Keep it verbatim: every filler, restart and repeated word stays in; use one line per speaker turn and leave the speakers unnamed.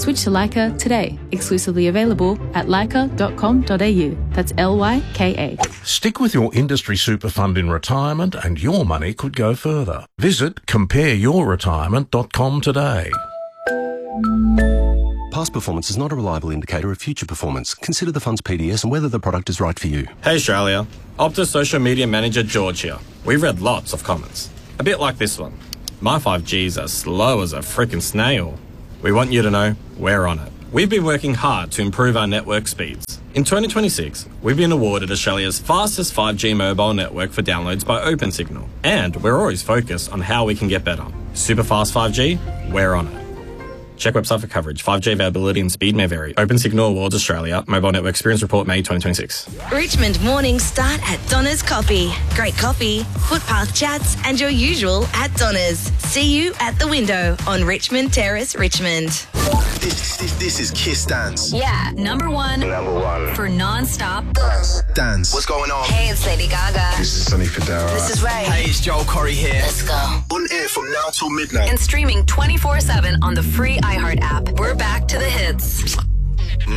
Switch to Lyca today. Exclusively available at lyca dot com dot a u. That's L Y K A.
Stick with your industry super fund in retirement and your money could go further. Visit compare your retirement dot com today.
Past performance is not a reliable indicator of future performance. Consider the fund's P D S and whether the product is right for you.
Hey Australia, Optus social media manager George here. We've read lots of comments. A bit like this one. My five G's are slow as a frickin' snail. We want you to know we're on it. We've been working hard to improve our network speeds. In twenty twenty-six, we've been awarded Australia's fastest five G mobile network for downloads by OpenSignal. And we're always focused on how we can get better. Super fast five G? We're on it. Check website for coverage. five G availability and speed may vary. OpenSignal Awards Australia. Mobile Network Experience Report May twenty twenty-six.
Richmond mornings start at Donna's Coffee. Great coffee, footpath chats, and your usual at Donna's. See you at the window on Richmond Terrace, Richmond.
This, this, this is Kiss Dance.
Yeah, number one.
Number one.
For non-stop.
Dance. Dance. What's going on?
Hey, it's Lady Gaga.
This is Sonny Fodera.
This is Ray.
Hey, it's Joel Corey here.
Let's go.
On air from now till midnight.
And streaming twenty-four seven on the free iHeart app. We're back to the hits.